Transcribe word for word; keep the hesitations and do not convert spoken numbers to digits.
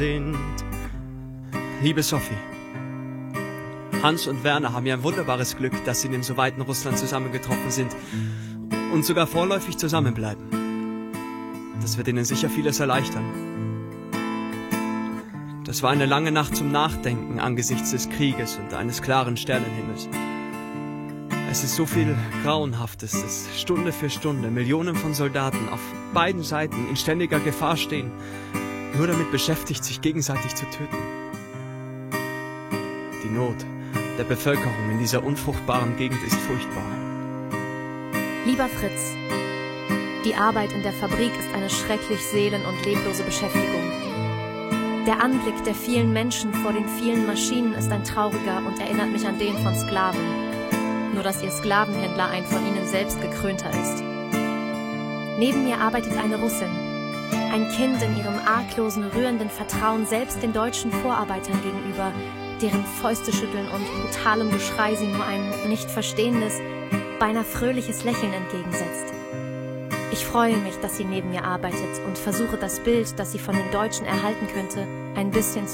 sind. Liebe Sophie, Hans und Werner haben ja ein wunderbares Glück, dass sie in dem so weiten Russland zusammengetroffen sind und sogar vorläufig zusammenbleiben. Das wird ihnen sicher vieles erleichtern. Das war eine lange Nacht zum Nachdenken angesichts des Krieges und eines klaren Sternenhimmels. Es ist so viel Grauenhaftes, dass Stunde für Stunde Millionen von Soldaten auf beiden Seiten in ständiger Gefahr stehen, nur damit beschäftigt, sich gegenseitig zu töten. Die Not der Bevölkerung in dieser unfruchtbaren Gegend ist furchtbar. Lieber Fritz, die Arbeit in der Fabrik ist eine schrecklich seelen- und leblose Beschäftigung. Der Anblick der vielen Menschen vor den vielen Maschinen ist ein trauriger und erinnert mich an den von Sklaven. Nur dass ihr Sklavenhändler ein von ihnen selbst gekrönter ist. Neben mir arbeitet eine Russin. Ein Kind in ihrem arglosen, rührenden Vertrauen selbst den deutschen Vorarbeitern gegenüber, deren Fäuste schütteln und brutalem Geschrei sie nur ein nicht verstehendes, beinahe fröhliches Lächeln entgegensetzt. Ich freue mich, dass sie neben mir arbeitet und versuche das Bild, das sie von den Deutschen erhalten könnte, ein bisschen zu